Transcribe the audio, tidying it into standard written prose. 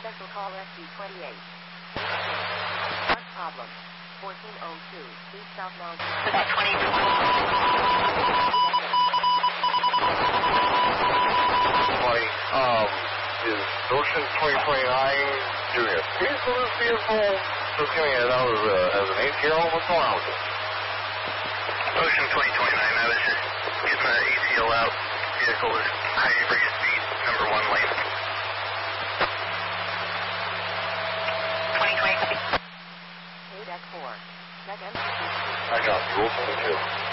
Special call SC-28. What problem? 1402, East South Mountain. Is Ocean 2029 doing a speed for this vehicle? Just giving it out as an ATL? What's going on with it? Ocean 2029, I was just getting the ATL out. Vehicle is high rate speed, number 1 lane. 2020. 8 at 4. Second. I got you. Ocean 2.